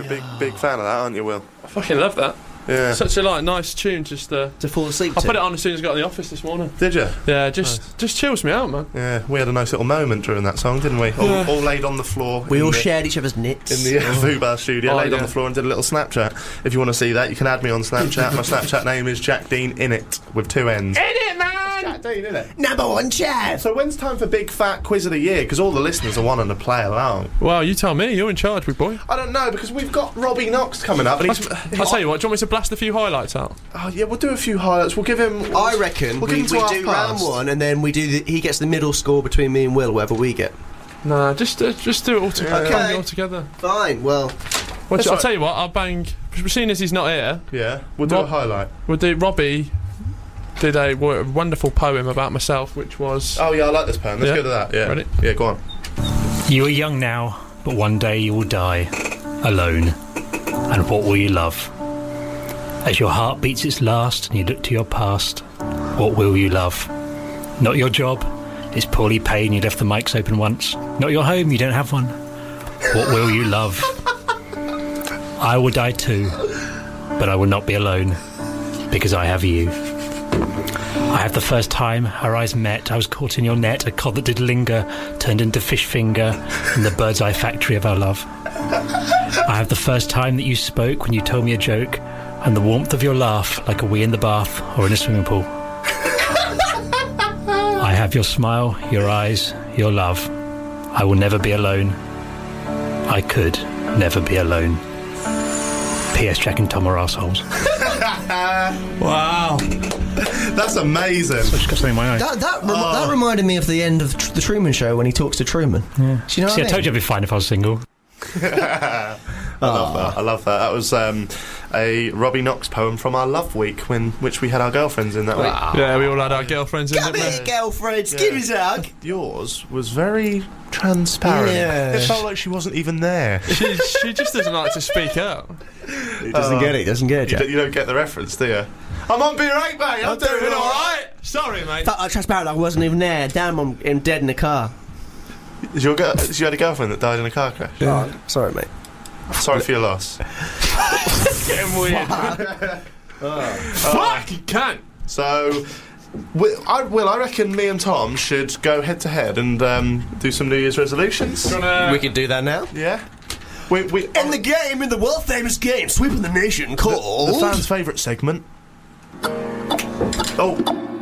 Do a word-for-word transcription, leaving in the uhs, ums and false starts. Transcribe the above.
big, big fan of that, aren't you, Will? I fucking love that. Yeah. Such a like nice tune, just uh, to fall asleep I to. put it on as soon as I got in the office this morning. Did you? Yeah, just Nice. just chills me out, man. Yeah, we had a nice little moment during that song, didn't we? All, Yeah. all laid on the floor. We in all the, shared each other's knits. in the uh, Fubar studio, Oh, laid on yeah. the floor and did a little Snapchat. If you want to see that, you can add me on Snapchat. My Snapchat name is Jack Dean Innit with two N's. In it, man. Jack Dean, innit? Number one chav. So when's time for Big Fat Quiz of the Year? Because all the listeners are wanting to play along. Well, you tell me. You're in charge, big boy. I don't know, because we've got Robbie Knox coming up. And he's, I'll tell you what. Do you want me to blast a few highlights out? Oh, yeah, we'll do a few highlights. We'll give him... I reckon We'll we, give we him to do half round past. one, and then we do. The, he gets the middle score between me and Will, whatever we get. Nah, just uh, just do it all together. Okay. Bang it all together. Fine. Well, Well, That's I'll right. tell you what. I'll bang. Seeing as he's not here, Yeah, we'll do Rob- a highlight. we'll do. Robbie did a w- wonderful poem about myself, which was. Oh, yeah, I like this poem. Let's Yeah. go to that. Yeah. Ready? Yeah, go on. You are young now, but one day you will die, alone. And what will you love? As your heart beats its last and you look to your past, what will you love? Not your job, it's poorly paid and you left the mics open once. Not your home, you don't have one. What will you love? I will die too, but I will not be alone, because I have you. I have the first time our eyes met, I was caught in your net, a cod that did linger, turned into fish finger, in the bird's eye factory of our love. I have the first time that you spoke when you told me a joke, and the warmth of your laugh like a wee in the bath or in a swimming pool. I have your smile, your eyes, your love. I will never be alone. I could never be alone. P S Jack and Tom are arseholes. Wow. That's amazing. I just got something in my eye. that that, rem- that reminded me of the end of tr- the Truman Show when he talks to Truman. Yeah. Do you know See, what I I told mean? you I'd be fine if I was single. I love that. I love that. That was um, a Robbie Knox poem from our Love Week, when which we had our girlfriends in that week. Yeah, we all had our girlfriends in, Come didn't here, we? girlfriends. Give us a hug. Yours was very transparent. Yeah. It felt like she wasn't even there. She, she just doesn't like to speak out. He doesn't get it. He doesn't get it, You, Jack. don't, you don't get the reference, do you? I'm on beer eight, mate. I'm, doing, all right. Sorry, mate. Felt like transparent. Like I wasn't even there. Damn, I'm, I'm dead in the car. Is your girl, is you had a girlfriend that died in a car crash? Oh, sorry, mate. Sorry for your loss. Getting weird. Fuck, you can't. So, Will I, Will, I reckon me and Tom should go head to head and um, do some New Year's resolutions. Gonna... We can do that now. Yeah. We, we, In the game, in the world famous game, sweeping the nation called the fans' favourite segment. Oh.